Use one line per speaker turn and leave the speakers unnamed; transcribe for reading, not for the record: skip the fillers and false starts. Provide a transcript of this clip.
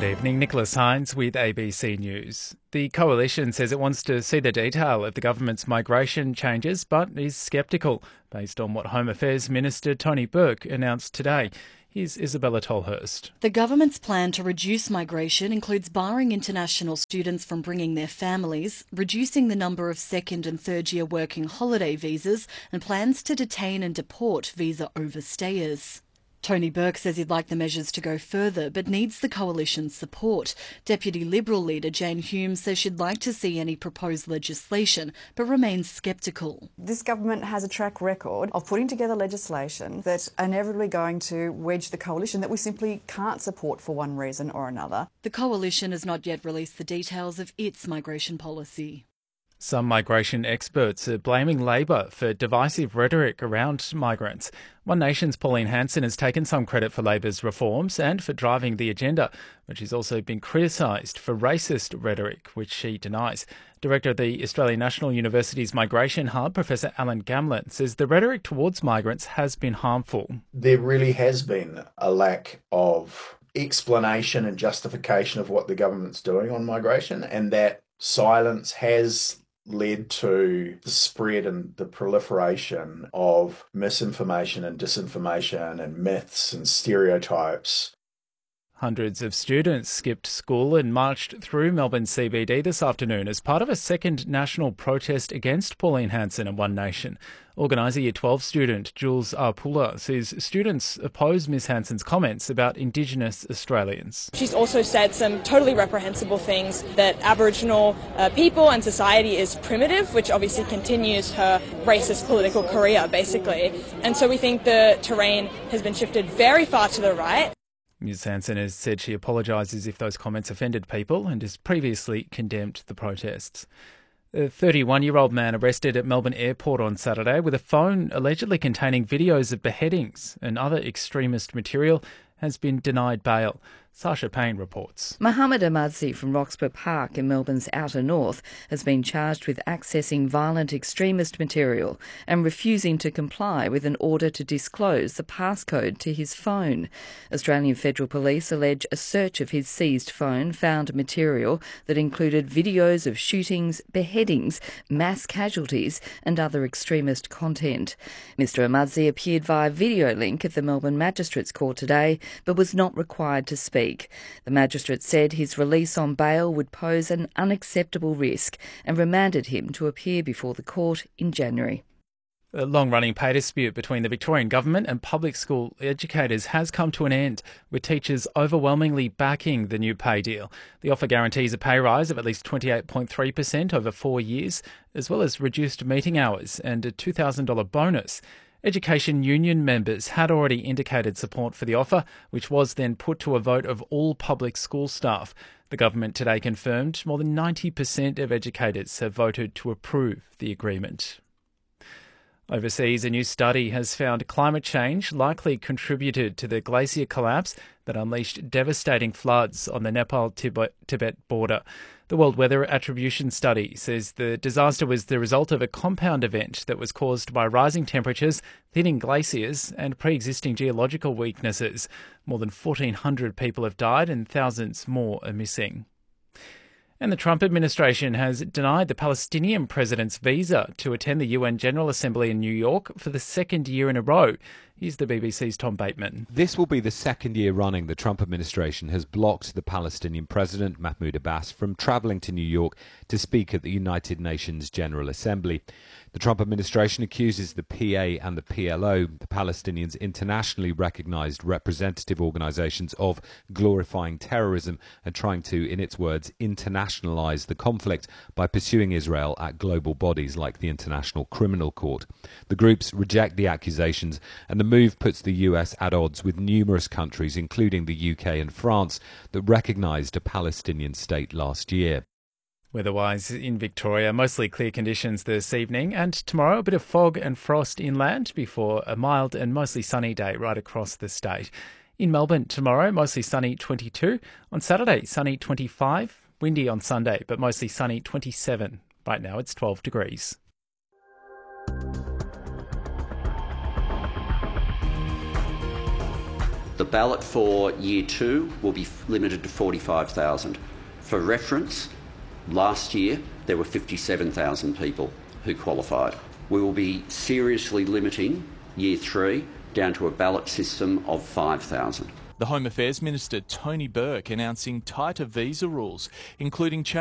Good evening, Nicholas Hines with ABC News. The Coalition says it wants to see the detail of the government's migration changes, but is sceptical based on what Home Affairs Minister Tony Burke announced today. Here's Isabella Tolhurst.
The government's plan to reduce migration includes barring international students from bringing their families, reducing the number of second and third year working holiday visas, and plans to detain and deport visa overstayers. Tony Burke says he'd like the measures to go further, but needs the Coalition's support. Deputy Liberal leader Jane Hume says she'd like to see any proposed legislation, but remains sceptical.
This government has a track record of putting together legislation that are inevitably going to wedge the Coalition that we simply can't support for one reason or another.
The Coalition has not yet released the details of its migration policy.
Some migration experts are blaming Labor for divisive rhetoric around migrants. One Nation's Pauline Hanson has taken some credit for Labor's reforms and for driving the agenda, but she's also been criticised for racist rhetoric, which she denies. Director of the Australian National University's Migration Hub, Professor Alan Gamlin, says the rhetoric towards migrants has been harmful.
There really has been a lack of explanation and justification of what the government's doing on migration, and that silence has led to the spread and the proliferation of misinformation and disinformation and myths and stereotypes.
Hundreds of students skipped school and marched through Melbourne CBD this afternoon as part of a second national protest against Pauline Hanson and One Nation. Organiser Year 12 student Jules Arpula says students oppose Ms Hanson's comments about Indigenous Australians.
She's also said some totally reprehensible things, that Aboriginal people and society is primitive, which obviously continues her racist political career, basically. And so we think the terrain has been shifted very far to the right.
Ms Hanson has said she apologises if those comments offended people and has previously condemned the protests. A 31-year-old man arrested at Melbourne Airport on Saturday with a phone allegedly containing videos of beheadings and other extremist material has been denied bail. Sasha Payne reports.
Mohammed Ahmadzi from Roxburgh Park in Melbourne's outer north has been charged with accessing violent extremist material and refusing to comply with an order to disclose the passcode to his phone. Australian Federal Police allege a search of his seized phone found material that included videos of shootings, beheadings, mass casualties and other extremist content. Mr Ahmadzi appeared via video link at the Melbourne Magistrates Court today, but was not required to speak. The magistrate said his release on bail would pose an unacceptable risk and remanded him to appear before the court in January.
A long-running pay dispute between the Victorian Government and public school educators has come to an end, with teachers overwhelmingly backing the new pay deal. The offer guarantees a pay rise of at least 28.3% over 4 years, as well as reduced meeting hours and a $2,000 bonus. Education union members had already indicated support for the offer, which was then put to a vote of all public school staff. The government today confirmed more than 90% of educators have voted to approve the agreement. Overseas, a new study has found climate change likely contributed to the glacier collapse that unleashed devastating floods on the Nepal-Tibet border. The World Weather Attribution Study says the disaster was the result of a compound event that was caused by rising temperatures, thinning glaciers and pre-existing geological weaknesses. More than 1,400 people have died and thousands more are missing. And the Trump administration has denied the Palestinian president's visa to attend the UN General Assembly in New York for the second year in a row. Here's the BBC's Tom Bateman.
This will be the second year running the Trump administration has blocked the Palestinian president, Mahmoud Abbas, from travelling to New York to speak at the United Nations General Assembly. The Trump administration accuses the PA and the PLO, the Palestinians' internationally recognised representative organisations, of glorifying terrorism and trying to, in its words, internationalise the conflict by pursuing Israel at global bodies like the International Criminal Court. The groups reject the accusations, and the move puts the US at odds with numerous countries, including the UK and France, that recognised a Palestinian state last year.
Weather-wise in Victoria, mostly clear conditions this evening, and tomorrow a bit of fog and frost inland before a mild and mostly sunny day right across the state. In Melbourne tomorrow, mostly sunny 22. On Saturday, sunny 25. Windy on Sunday, but mostly sunny 27. Right now it's 12 degrees.
The ballot for Year 2 will be limited to 45,000. For reference, last year there were 57,000 people who qualified. We will be seriously limiting Year 3 down to a ballot system of 5,000.
The Home Affairs Minister Tony Burke announcing tighter visa rules, including